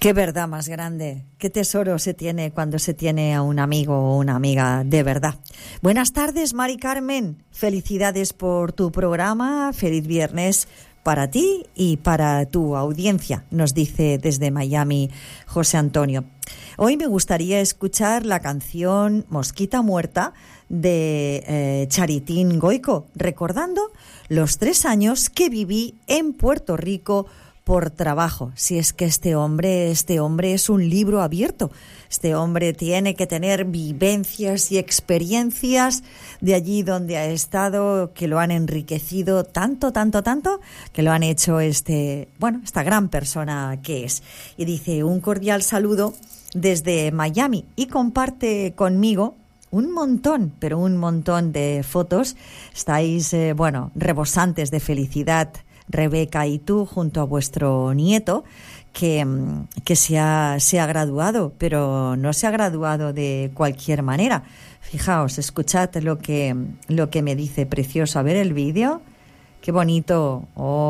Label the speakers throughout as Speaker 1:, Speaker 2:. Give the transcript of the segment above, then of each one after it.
Speaker 1: Qué verdad más grande, qué tesoro se tiene cuando se tiene a un amigo o una amiga de verdad. Buenas tardes, Mari Carmen. Felicidades por tu programa. Feliz viernes para ti y para tu audiencia, nos dice desde Miami José Antonio. Hoy me gustaría escuchar la canción Mosquita Muerta de Charitín Goico, recordando los 3 años que viví en Puerto Rico por trabajo. Si es que este hombre es un libro abierto. Este hombre tiene que tener vivencias y experiencias de allí donde ha estado, que lo han enriquecido tanto, que lo han hecho esta gran persona que es. Y dice un cordial saludo desde Miami y comparte conmigo un montón de fotos. Estáis, rebosantes de felicidad, Rebeca y tú, junto a vuestro nieto, que se ha graduado, pero no se ha graduado de cualquier manera. Fijaos, escuchad lo que me dice, precioso. A ver el vídeo, qué bonito.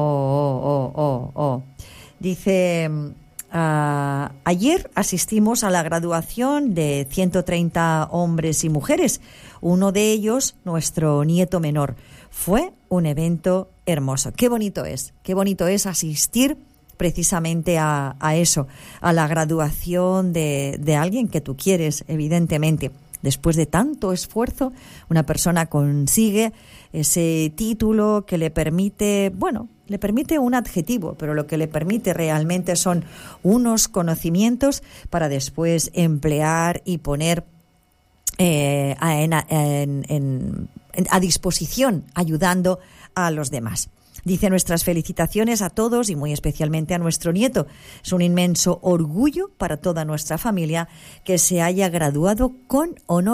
Speaker 1: Dice, ayer asistimos a la graduación de 130 hombres y mujeres, uno de ellos nuestro nieto menor. Fue un evento hermoso. Qué bonito es asistir precisamente a eso, a la graduación de alguien que tú quieres, evidentemente. Después de tanto esfuerzo, una persona consigue ese título que le permite un adjetivo, pero lo que le permite realmente son unos conocimientos para después emplear y poner a disposición, ayudando a los demás. Dice, nuestras felicitaciones a todos y muy especialmente a nuestro nieto. Es un inmenso orgullo para toda nuestra familia que se haya graduado con honor